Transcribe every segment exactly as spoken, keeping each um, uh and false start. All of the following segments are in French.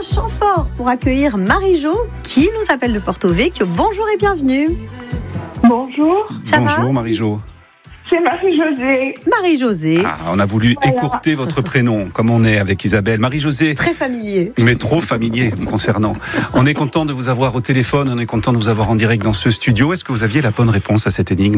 chant fort pour accueillir Marie-Jo qui nous appelle de Porto Vecchio. Bonjour et bienvenue. Bonjour. Ça Bonjour va Marie-Jo. C'est Marie-Josée. Marie-Josée. Ah, on a voulu Voilà. écourter votre prénom, comme on est avec Isabelle. Marie-Josée, Très familier. mais trop familier me concernant. On est content de vous avoir au téléphone, on est content de vous avoir en direct dans ce studio. Est-ce que vous aviez la bonne réponse à cette énigme ?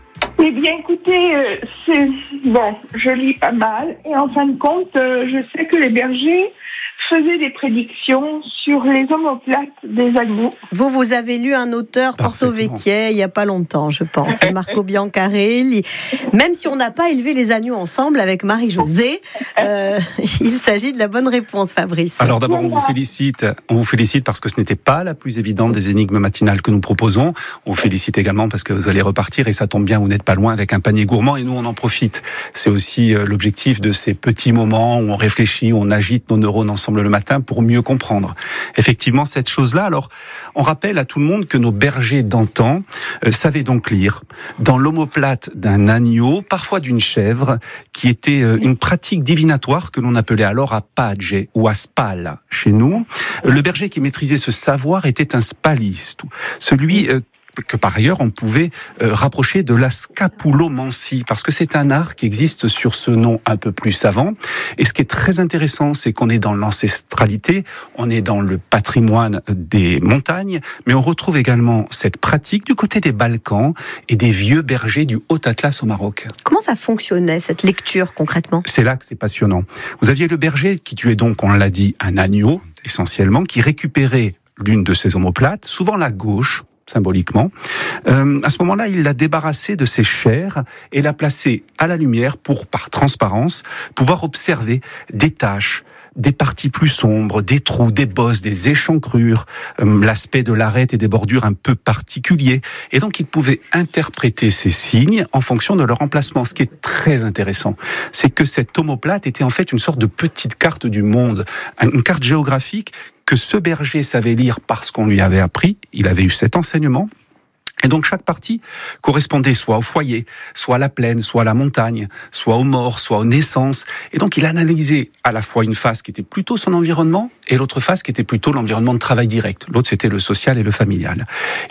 Eh bien, écoutez, euh, c'est bon, je lis pas mal. Et en fin de compte, euh, je sais que les bergers faisaient des prédictions sur les omoplates des agneaux. Vous, vous avez lu un auteur porto-vécquais il n'y a pas longtemps, je pense, Marco Biancarelli. Même si on n'a pas élevé les agneaux ensemble avec Marie-Josée, euh, il s'agit de la bonne réponse, Fabrice. Alors d'abord, on vous félicite. On vous félicite parce que ce n'était pas la plus évidente des énigmes matinales que nous proposons. On vous félicite également parce que vous allez repartir et ça tombe bien, vous n'êtes pas loin avec un panier gourmand et nous on en profite. C'est aussi l'objectif de ces petits moments où on réfléchit, où on agite nos neurones ensemble le matin pour mieux comprendre. Effectivement, cette chose-là, alors, on rappelle à tout le monde que nos bergers d'antan euh, savaient donc lire dans l'omoplate d'un agneau, parfois d'une chèvre, qui était euh, une pratique divinatoire que l'on appelait alors a page ou a spalla chez nous. Euh, le berger qui maîtrisait ce savoir était un spaliste, celui euh, que par ailleurs on pouvait euh, rapprocher de la scapulomancie, parce que c'est un art qui existe sur ce nom un peu plus savant. Et ce qui est très intéressant, c'est qu'on est dans l'ancestralité, on est dans le patrimoine des montagnes, mais on retrouve également cette pratique du côté des Balkans et des vieux bergers du Haut-Atlas au Maroc. Comment ça fonctionnait, cette lecture, concrètement ? C'est là que c'est passionnant. Vous aviez le berger qui tuait donc, on l'a dit, un agneau, essentiellement, qui récupérait l'une de ses omoplates, souvent la gauche, symboliquement. Euh, à ce moment-là, il l'a débarrassée de ses chairs et l'a placée à la lumière pour, par transparence, pouvoir observer des taches, des parties plus sombres, des trous, des bosses, des échancrures, euh, l'aspect de l'arête et des bordures un peu particuliers. Et donc, il pouvait interpréter ces signes en fonction de leur emplacement. Ce qui est très intéressant, c'est que cette omoplate était en fait une sorte de petite carte du monde, une carte géographique que ce berger savait lire parce qu'on lui avait appris, il avait eu cet enseignement. Et donc chaque partie correspondait soit au foyer, soit à la plaine, soit à la montagne, soit aux morts, soit aux naissances. Et donc il analysait à la fois une face qui était plutôt son environnement et l'autre face qui était plutôt l'environnement de travail direct. L'autre c'était le social et le familial.